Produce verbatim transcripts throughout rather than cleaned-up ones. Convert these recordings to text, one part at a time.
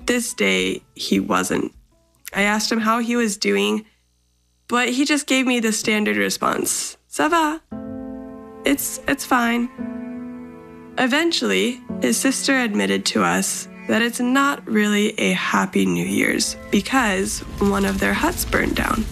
this day, he wasn't. I asked him how he was doing, but he just gave me the standard response, "Ça va. It's, it's fine." Eventually, his sister admitted to us that it's not really a happy New Year's because one of their huts burned down.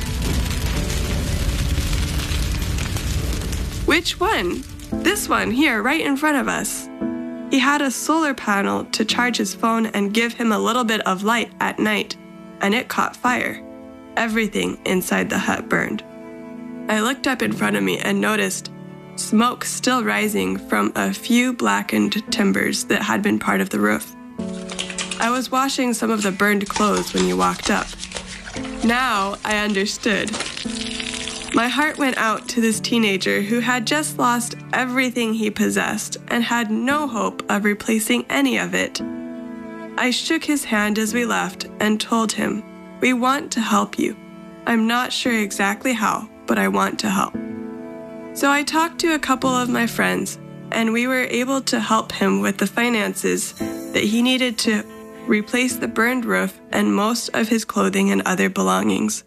Which one? This one here, right in front of us. He had a solar panel to charge his phone and give him a little bit of light at night, and it caught fire. Everything inside the hut burned. I looked up in front of me and noticed smoke still rising from a few blackened timbers that had been part of the roof. I was washing some of the burned clothes when you walked up. Now I understood. My heart went out to this teenager who had just lost everything he possessed and had no hope of replacing any of it. I shook his hand as we left and told him, "We want to help you. I'm not sure exactly how, but I want to help." So I talked to a couple of my friends, and we were able to help him with the finances that he needed to replace the burned roof and most of his clothing and other belongings.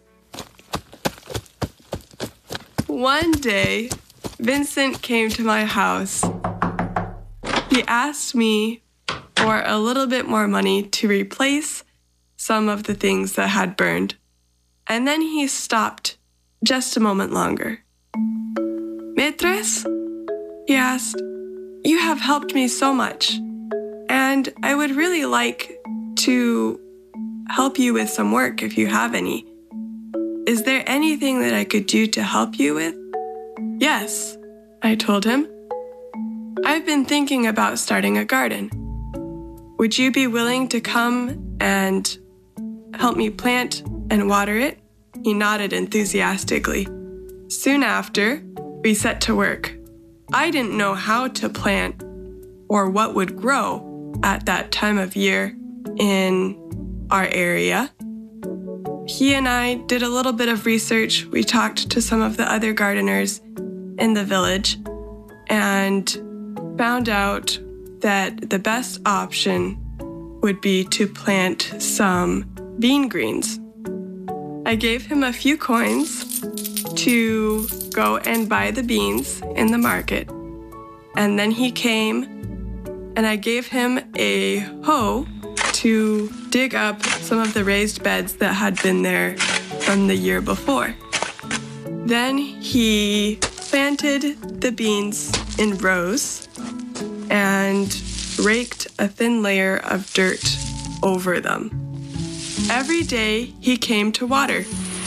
One day, Vincent came to my house. He asked me for a little bit more money to replace some of the things that had burned. And then he stopped just a moment longer. "Maîtresse?" he asked. "You have helped me so much, and I would really like to help you with some work if you have any. Is there anything that I could do to help you with?" "Yes," I told him. "I've been thinking about starting a garden. Would you be willing to come and help me plant and water it?" He nodded enthusiastically. Soon after, we set to work. I didn't know how to plant or what would grow at that time of year in our area. He and I did a little bit of research. We talked to some of the other gardeners in the village and found out that the best option would be to plant some bean greens. I gave him a few coins to go and buy the beans in the market. And then he came and I gave him a hoe to dig up some of the raised beds that had been there from the year before. Then he planted the beans in rows and raked a thin layer of dirt over them. Every day he came to water.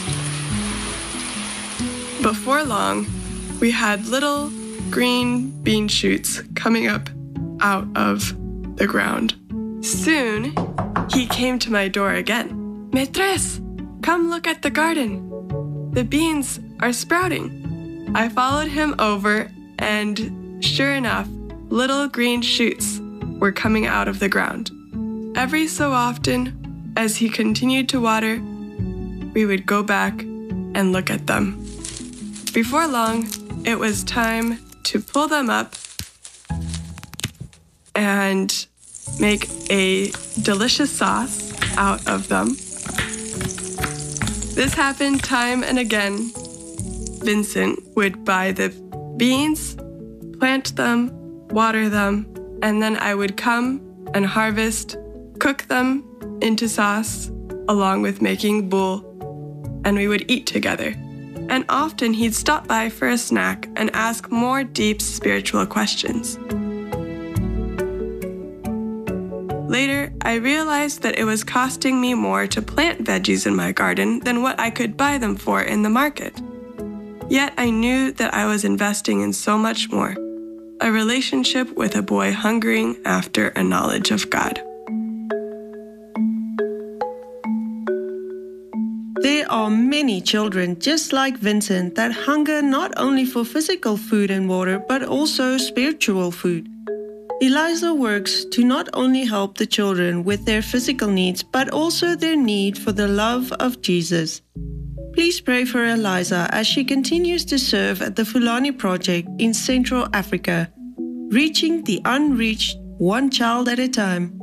Before long, we had little green bean shoots coming up out of the ground. Soon, he came to my door again. "Maîtresse, come look at the garden. The beans are sprouting." I followed him over, and sure enough, little green shoots were coming out of the ground. Every so often, as he continued to water, we would go back and look at them. Before long, it was time to pull them up and make a delicious sauce out of them. This happened time and again. Vincent would buy the beans, plant them, water them, and then I would come and harvest, cook them into sauce, along with making bul, and we would eat together. And often he'd stop by for a snack and ask more deep spiritual questions. Later, I realized that it was costing me more to plant veggies in my garden than what I could buy them for in the market. Yet I knew that I was investing in so much more, a relationship with a boy hungering after a knowledge of God. There are many children just like Vincent that hunger not only for physical food and water, but also spiritual food. Eliza works to not only help the children with their physical needs, but also their need for the love of Jesus. Please pray for Eliza as she continues to serve at the Fulani Project in Central Africa, reaching the unreached one child at a time.